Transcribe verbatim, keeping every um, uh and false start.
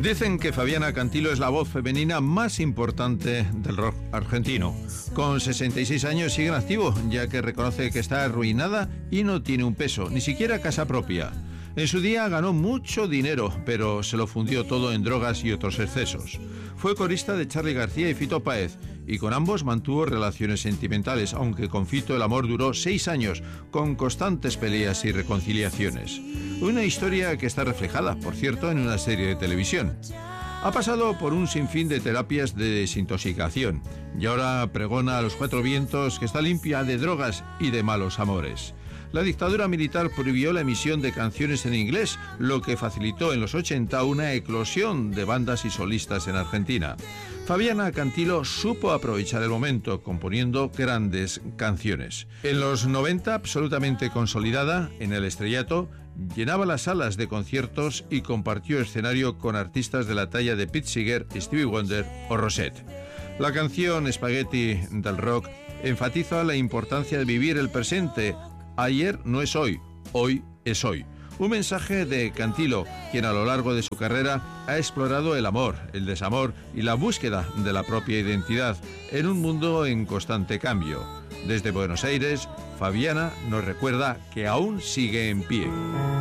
Dicen que Fabiana Cantilo es la voz femenina más importante del rock argentino. Con sesenta y seis años sigue en activo, ya que reconoce que está arruinada y no tiene un peso, ni siquiera casa propia. En su día ganó mucho dinero, pero se lo fundió todo en drogas y otros excesos. Fue corista de Charly García y Fito Páez, y con ambos mantuvo relaciones sentimentales, aunque con Fito el amor duró seis años, con constantes peleas y reconciliaciones. Una historia que está reflejada, por cierto, en una serie de televisión. Ha pasado por un sinfín de terapias de desintoxicación y ahora pregona a los cuatro vientos que está limpia de drogas y de malos amores. La dictadura militar prohibió la emisión de canciones en inglés, lo que facilitó en los ochenta una eclosión de bandas y solistas en Argentina. Fabiana Cantilo supo aprovechar el momento, componiendo grandes canciones. En los noventa, absolutamente consolidada en el estrellato, llenaba las salas de conciertos y compartió escenario con artistas de la talla de Pete Seeger, Stevie Wonder o Rosette. La canción Spaghetti del rock enfatiza la importancia de vivir el presente. Ayer no es hoy, hoy es hoy. Un mensaje de Cantilo, quien a lo largo de su carrera ha explorado el amor, el desamor y la búsqueda de la propia identidad en un mundo en constante cambio. Desde Buenos Aires, Fabiana nos recuerda que aún sigue en pie.